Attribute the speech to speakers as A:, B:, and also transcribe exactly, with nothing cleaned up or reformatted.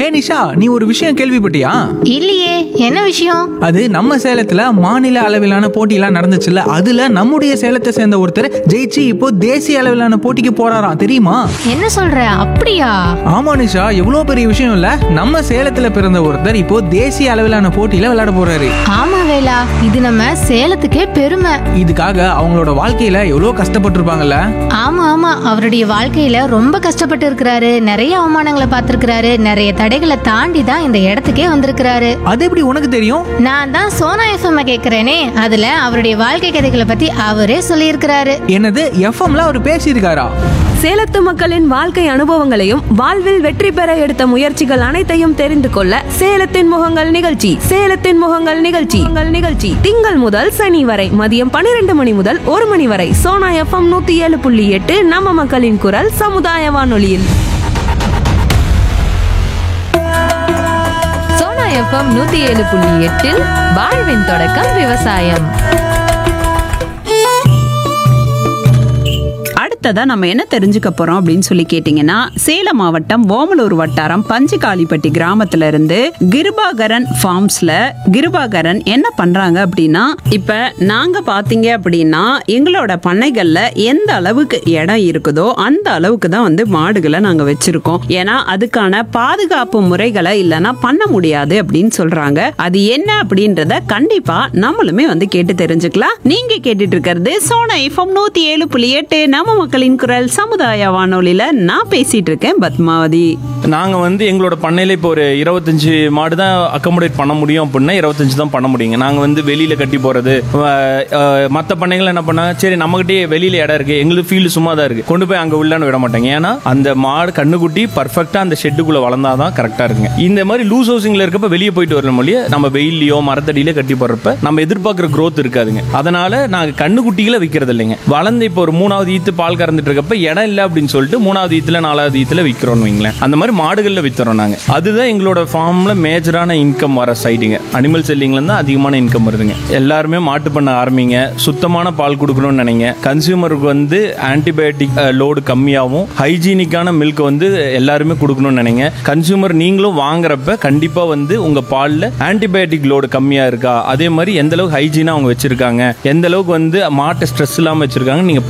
A: ஏ நிஷா, நீ ஒரு விஷயம் கேள்விப்பட்டியா?
B: இல்லையே, என்ன விஷயம்?
A: அது நம்ம சேலத்துல மாநில அளவிலான போட்டியெல்லாம் நடந்துச்சுல்ல, அதுல நம்முடைய சேலத்தை சேர்ந்த ஒருத்தர் ஜெயிச்சு இப்போ தேசிய அளவிலான போட்டிக்கு போறாராம், தெரியுமா?
B: என்ன சொல்ற? அப்படியா?
A: ஆமா நிஷா, எவ்வளவு பெரிய விஷயம் இல்ல. நம்ம சேலத்துல பிறந்த ஒருத்தர் இப்போ தேசிய அளவிலான போட்டியில விளையாட போறாரு.
B: ஆமா வேலா, இது நம்ம சேலத்துக்கே பெருமை.
A: இதுக்காக அவங்களோட வாழ்க்கையில எவ்வளவு கஷ்டப்பட்டிருப்பாங்கல்ல.
B: ஆமா ஆமா, அவருடைய வாழ்க்கையில ரொம்ப கஷ்டப்பட்டு இருக்கிறாரு. நிறைய அவமானங்களை பார்த்திருக்கிறாரு. நிறைய தடைகளை தாண்டி தான் இந்த இடத்துக்கே வந்திருக்கிறாரு.
A: அது எப்படி உனக்கு தெரியும்?
B: நான் தான் சோனா எஃப்எம் கேக்குறேனே, அதுல அவருடைய வாழ்க்கை கதைகளை பத்தி அவரே சொல்லியிருக்கிறாரு.
A: என்னது, எஃப்எம்ல அவர் பேசியிருக்காரா?
C: சேலத்து மக்களின் வாழ்க்கை அனுபவங்களையும் வாழ்வில் வெற்றி பெற எடுத்த முயற்சிகள் அனைத்தையும் தெரிந்து கொள்ள சேலத்தின் முகங்கள் நிகழ்ச்சி சேலத்தின் முகங்கள் நிகழ்ச்சி உங்கள் நிகழ்ச்சி திங்கள் முதல் சனி வரை மதியம் பன்னிரண்டு மணி முதல் ஒரு மணி வரை சோனா எஃப்எம் நூத்தி ஏழு புள்ளி எட்டு நம்ம மக்களின் குரல் சமுதாய வானொலியில்.
D: சோனா எஃப்எம் நூத்தி ஏழு புள்ளி எட்டில் வாழ்வின் தொடக்கம் விவசாயம்.
E: அடுத்ததா நம்ம என்ன தெரிஞ்சுக்க போறோம் அப்படின்னு சொல்லி கேட்டீங்கன்னா, சேலம் மாவட்டம் ஓமலூர் வட்டாரம் பஞ்சுகாலிப்பட்டி கிராமத்துல இருந்து கிருபாகரன் ஃபார்ம்ஸ்ல கிருபாகரன் என்ன பண்றாங்க அப்படின்னா, இப்ப நாங்க பாத்தீங்க அப்படின்னா எங்களோட பண்ணைகள்ல எந்த அளவுக்கு இடம் இருக்குதோ அந்த அளவுக்கு தான் வந்து மாடுகளை நாங்க வச்சிருக்கோம். ஏன்னா அதுக்கான பாதுகாப்பு முறைகளை இல்லைன்னா பண்ண முடியாது அப்படின்னு சொல்றாங்க. அது என்ன அப்படின்றத கண்டிப்பா நம்மளுமே வந்து கேட்டு தெரிஞ்சுக்கலாம். நீங்க கேட்டுட்டு இருக்கிறது சோனா எஃப்எம் நூத்தி ஏழு புள்ளி எட்டு நம்ம மக்களின் குரல் சமுதாய வானொலியில நான் பேசிட்டு இருக்கேன் பத்மாவதி.
F: நாங்க வந்து எங்களோட பண்ணையில இப்போ ஒரு இருபத்தஞ்சு மாடு தான் அக்கமடேட் பண்ண முடியும் அப்படின்னா இருபத்தஞ்சு தான் பண்ண முடியுங்க. நாங்க வந்து வெளியில கட்டி போறது, மற்ற பண்ணைகள் என்ன பண்ணாங்க, சரி நம்மகிட்டே வெளியில இடம் இருக்கு, எங்களுக்கு ஃபீல்டு சும்மா தான் இருக்கு, கொண்டு போய் அங்க உள்ளான்னு விட மாட்டாங்க. ஏன்னா அந்த மாடு கண்ணுக்குட்டி பர்ஃபெக்டா அந்த ஷெட்டுக்குள்ள வளர்ந்தாதான் கரெக்டா இருக்குங்க. இந்த மாதிரி லூஸ் ஹவுசிங்ல இருக்கப்ப வெளியே போயிட்டு வரணும் மொழியே நம்ம வெயிலையோ மரத்தடியில கட்டி போடுறப்ப நம்ம எதிர்பார்க்கிற growth இருக்காதுங்க. அதனால நாங்க கண்ணுக்குட்டிகளை விற்கிறது இல்லைங்க. வளர்ந்து இப்போ ஒரு மூணாவது ஈத்து பால் கறந்துட்டு இருக்கப்ப இடம் இல்லை அப்படின்னு சொல்லிட்டு மூணாவது ஈத்துல நாலாவது ஈத்துல விற்கிறோம் வைங்களேன். அந்த மாதிரி மாடுகள்ல வித்துறோம் நாங்க. அதுதான் எங்களோட ஃபார்ம்ல மேஜரான இன்கம் வர சைடுங்க. அனிமல் செல்லிங்ல இருந்து அதிகமான இன்கம் வருதுங்க. எல்லாருமே மாட்டு பண்ண ஆரம்பிங்க. சுத்தமான பால் கொடுக்கணும்னு நினைங்க. கன்சியூமருக்கு வந்து ஆன்டிபயோட்டிக் லோடு கம்மியாகவும் ஹைஜீனிக்கான மில்க் வந்து எல்லாருமே கொடுக்கணும்னு நினைங்க. கன்சியூமர் நீங்களும் வாங்குறப்ப கண்டிப்பா வந்து உங்க பால்ல ஆன்டிபயோட்டிக் லோடு கம்மியா இருக்கா, அதே மாதிரி எந்த அளவுக்கு ஹைஜீனா அவங்க வச்சிருக்காங்க, எந்த அளவுக்கு வந்து மாட்டை ஸ்ட்ரெஸ் இல்லாம வச்சிருக்காங்க நீங்க